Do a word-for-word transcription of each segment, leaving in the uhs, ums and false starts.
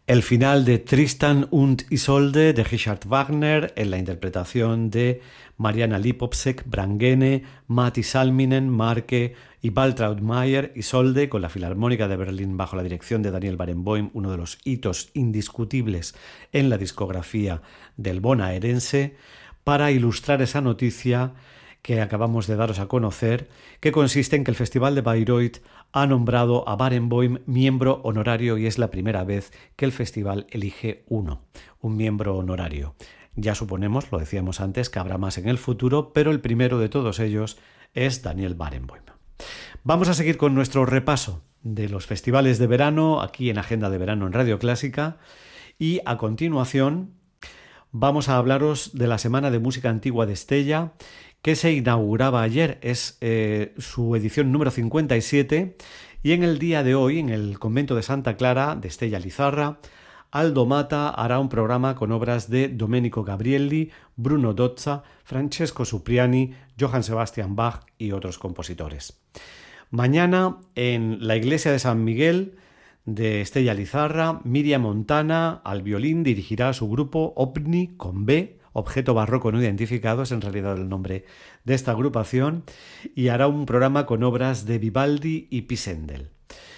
El final de Tristan und Isolde de Richard Wagner en la interpretación de Mariana Lipowczyk, Brangene, Matti Salminen, Marke y Waltraud Mayer. Isolde con la Filarmónica de Berlín bajo la dirección de Daniel Barenboim, uno de los hitos indiscutibles en la discografía del bonaerense, para ilustrar esa noticia que acabamos de daros a conocer, que consiste en que el Festival de Bayreuth ha nombrado a Barenboim miembro honorario y es la primera vez que el festival elige uno, un miembro honorario. Ya suponemos, lo decíamos antes, que habrá más en el futuro, pero el primero de todos ellos es Daniel Barenboim. Vamos a seguir con nuestro repaso de los festivales de verano aquí en Agenda de Verano en Radio Clásica y a continuación vamos a hablaros de la Semana de Música Antigua de Estella, que se inauguraba ayer, es eh, su edición número cincuenta y siete, y en el día de hoy, en el convento de Santa Clara de Estella Lizarra, Aldo Mata hará un programa con obras de Domenico Gabrielli, Bruno Dozza, Francesco Supriani, Johann Sebastian Bach y otros compositores. Mañana, en la iglesia de San Miguel de Estella Lizarra, Miriam Montana al violín dirigirá su grupo OVNI con B, Objeto Barroco No Identificado, es en realidad el nombre de esta agrupación, y hará un programa con obras de Vivaldi y Pisendel.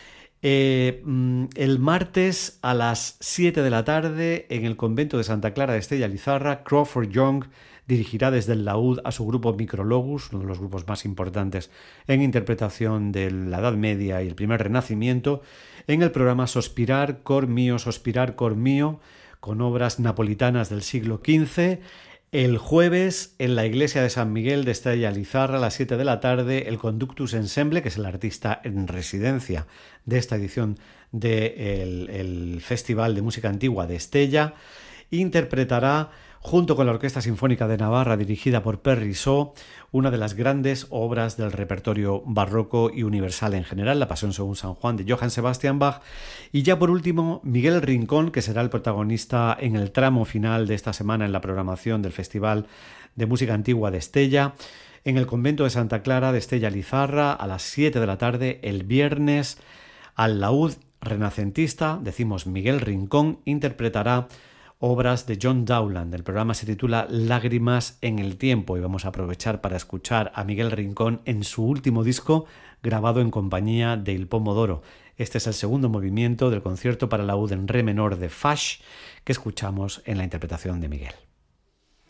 Eh, el martes a las siete de la tarde, en el convento de Santa Clara de Estella Lizarra, Crawford Young dirigirá desde el laúd a su grupo Micrologus, uno de los grupos más importantes en interpretación de la Edad Media y el primer Renacimiento, en el programa Sospirar Cor Mio, Sospirar Cor Mio, con obras napolitanas del siglo quince. El jueves, en la iglesia de San Miguel de Estella Lizarra, a las siete de la tarde, el Conductus Ensemble, que es el artista en residencia de esta edición del el Festival de Música Antigua de Estella, interpretará, junto con la Orquesta Sinfónica de Navarra, dirigida por Perry Shaw, una de las grandes obras del repertorio barroco y universal en general, La Pasión según San Juan de Johann Sebastian Bach. Y ya por último, Miguel Rincón, que será el protagonista en el tramo final de esta semana en la programación del Festival de Música Antigua de Estella, en el convento de Santa Clara de Estella Lizarra, a las siete de la tarde, el viernes, al laúd renacentista, decimos Miguel Rincón, interpretará obras de John Dowland. El programa se titula Lágrimas en el tiempo y vamos a aprovechar para escuchar a Miguel Rincón en su último disco grabado en compañía de Il Pomodoro. Este es el segundo movimiento del concierto para laúd en re menor de Fasch que escuchamos en la interpretación de Miguel.